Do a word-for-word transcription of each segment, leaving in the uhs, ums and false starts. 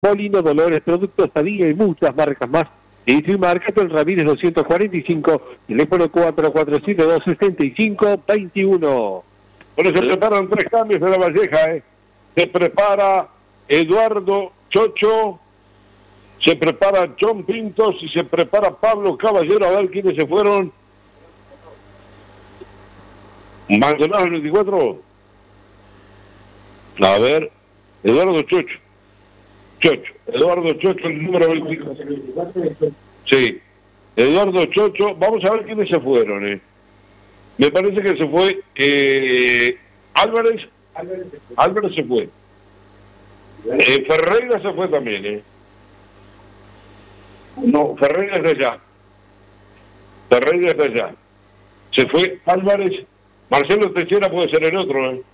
Molino Dolores, Productos Sadía y muchas marcas más. Dice Marketing Ramírez doscientos cuarenta y cinco, teléfono cuatro cuatro siete dos, seis cinco dos uno. Bueno, se preparan tres cambios de La Valleja, ¿eh? Se prepara Eduardo Chocho, se prepara John Pintos y se prepara Pablo Caballero. A ver quiénes se fueron. Maldonado el veinticuatro. A ver, Eduardo Chocho. Chocho, Eduardo Chocho, el número veinticuatro. Sí, Eduardo Chocho. Vamos a ver quiénes se fueron, ¿eh? Me parece que se fue eh, Álvarez. Álvarez se fue. Eh, Ferreira se fue también, ¿eh? No, Ferreira es de allá. Ferreira es de allá. Se fue Álvarez. Marcelo Teixeira puede ser el otro, ¿eh?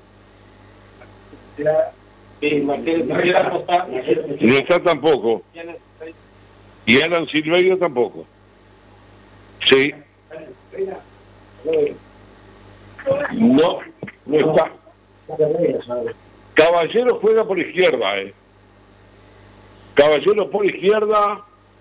No está tampoco. Y Alan Silveira tampoco. Sí. No, no está. Caballero juega por izquierda, eh. Caballero por izquierda.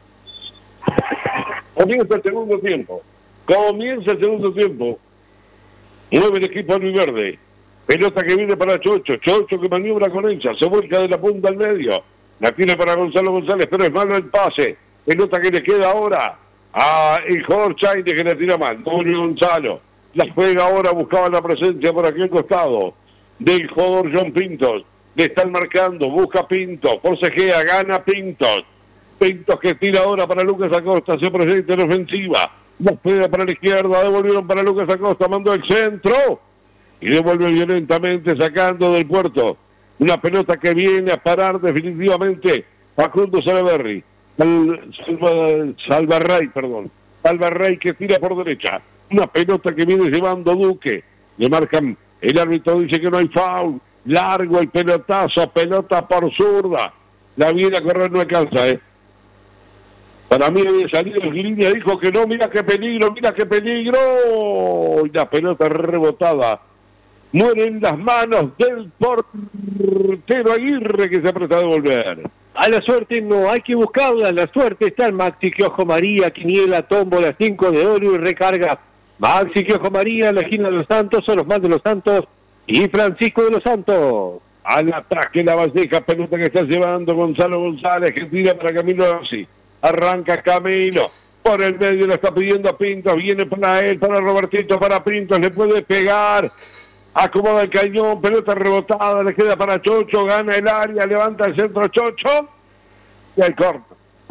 Comienza el segundo tiempo. Comienza el segundo tiempo. Mueve el equipo albiverde. Pelota que viene para Chocho. Chocho que maniobra con ella. Se vuelca de la punta al medio. La tiene para Gonzalo González, pero es malo el pase. Pelota que le queda ahora a el jugador Chaine que le tira mal. Antonio Gonzalo. La juega ahora, buscaba la presencia por aquel costado del jugador John Pintos. Le están marcando, busca Pintos, forcejea, gana Pintos. Pintos que tira ahora para Lucas Acosta, se presenta en ofensiva. La juega para la izquierda, devolvieron para Lucas Acosta, mandó el centro. Y devuelve violentamente sacando del puerto. Una pelota que viene a parar definitivamente Facundo Salaverry. Salva, Salvarrey, perdón. Salvarrey que tira por derecha. Una pelota que viene llevando Duque. Le marcan, el árbitro dice que no hay foul. Largo el pelotazo, pelota por zurda. La viene a correr, no alcanza, ¿eh? Para mí había salido el línea, dijo que no, mira qué peligro, mira qué peligro. Y la pelota rebotada. Muere en las manos del portero Aguirre que se apresta a devolver. A la suerte no hay que buscarla, la suerte está en Maxi Quiojo María, Quiniela, Tómbola, cinco de oro y recarga. Maxi Quiojo María, la esquina de los Santos, son los más de los Santos y Francisco de los Santos. Al ataque la Valleja, pelota que está llevando Gonzalo González, que tira para Camilo Rossi. Arranca Camilo, por el medio le está pidiendo a Pintos, viene para él, para Robertito, para Pintos, le puede pegar. Acomoda el cañón, pelota rebotada, le queda para Chocho, gana el área, levanta el centro Chocho. Y al córner.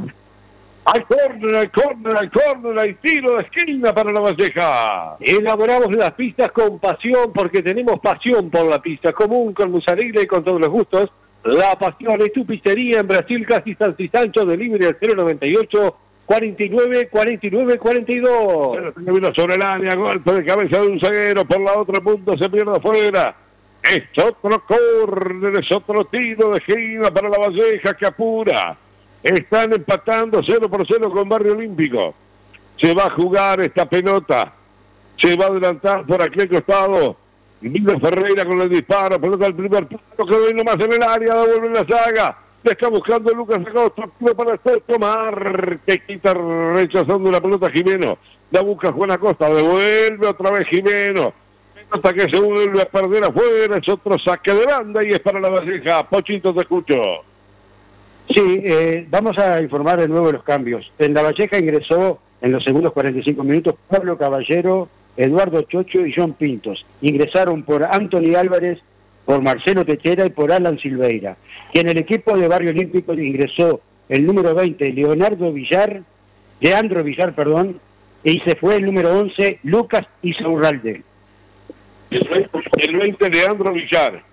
Al córner, al córner, al córner, al tiro de esquina para la Valleja. Elaboramos las pistas con pasión porque tenemos pasión por la pista común, con musarela y con todos los gustos. La pasión es tu pizzería en Brasil, casi San Sancho, de libre al cero noventa y ocho, cuarenta y nueve, cuarenta y nueve, cuarenta y dos. Pero vino sobre el área, golpe de cabeza de un zaguero, por la otra punta se pierde afuera. Es otro córner, es otro tiro de esquina para la Valleja que apura. Están empatando cero por cero con Barrio Olímpico. Se va a jugar esta pelota. Se va a adelantar por aquel costado. Vino Ferreira con el disparo, pelota al primer punto, que viene más en el área, devuelve la saga. Le está buscando Lucas Acosta, para hacer tomar, que quita rechazando la pelota Jimeno. La busca Juan Acosta, devuelve otra vez Jimeno. Hasta que se vuelve a perder afuera, es otro saque de banda y es para la Valleja. Pochito, te escucho. Sí, eh, vamos a informar de nuevo los cambios. En la Valleja ingresó en los segundos cuarenta y cinco minutos Pablo Caballero, Eduardo Chocho y John Pintos. Ingresaron por Anthony Álvarez, por Marcelo Teixeira y por Alan Silveira. Y en el equipo de Barrio Olímpico ingresó el número veinte, Leonardo Villar, Leandro Villar, perdón, y se fue el número once, Lucas Isaurralde. El veinte, Leandro Villar.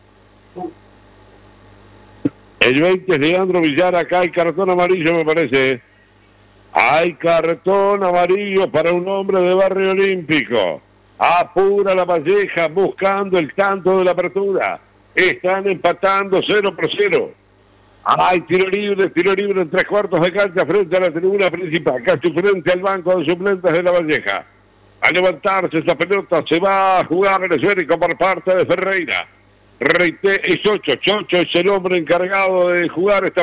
El veinte es Leandro Villar, acá hay cartón amarillo, me parece. Hay cartón amarillo para un hombre de Barrio Olímpico. Apura la Valleja buscando el tanto de la apertura. Están empatando cero por cero. Hay tiro libre, tiro libre en tres cuartos de cancha frente a la tribuna principal, casi frente al banco de suplentes de la Valleja. A levantarse esa pelota se va a jugar el esférico por parte de Ferreira. Reité es ocho. Chocho es el hombre encargado de jugar esta